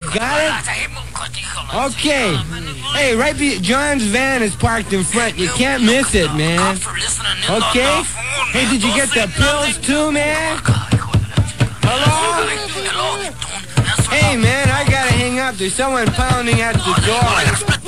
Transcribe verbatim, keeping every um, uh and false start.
Got it? Okay. Hey, right be John's van is parked in front. You can't miss it, man. Okay? Hey, did you get the pills too, man? Hello? Hey, man, I gotta hang up. There's someone pounding at the door.